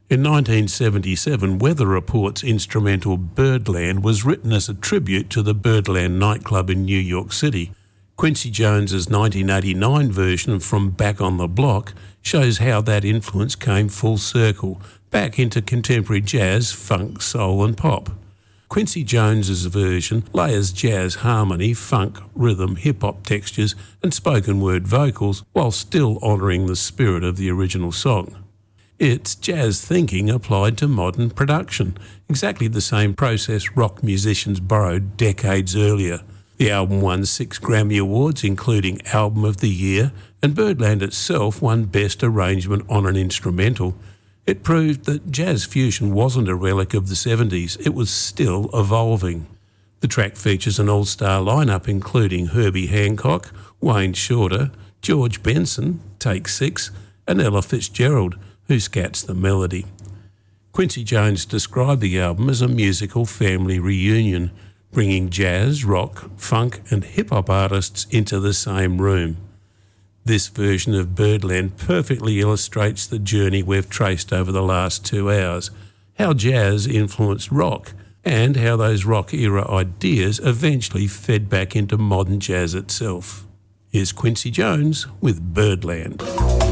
In 1977, Weather Report's instrumental Birdland was written as a tribute to the Birdland nightclub in New York City. Quincy Jones's 1989 version from Back on the Block shows how that influence came full circle, back into contemporary jazz, funk, soul and pop. Quincy Jones's version layers jazz harmony, funk, rhythm, hip-hop textures and spoken word vocals while still honouring the spirit of the original song. It's jazz thinking applied to modern production, exactly the same process rock musicians borrowed decades earlier. The album won 6 Grammy Awards, including Album of the Year, and Birdland itself won Best Arrangement on an Instrumental. It proved that jazz fusion wasn't a relic of the 70s, it was still evolving. The track features an all-star lineup including Herbie Hancock, Wayne Shorter, George Benson, Take 6, and Ella Fitzgerald, who scats the melody. Quincy Jones described the album as a musical family reunion, bringing jazz, rock, funk and hip-hop artists into the same room. This version of Birdland perfectly illustrates the journey we've traced over the last 2 hours, how jazz influenced rock, and how those rock-era ideas eventually fed back into modern jazz itself. Here's Quincy Jones with Birdland.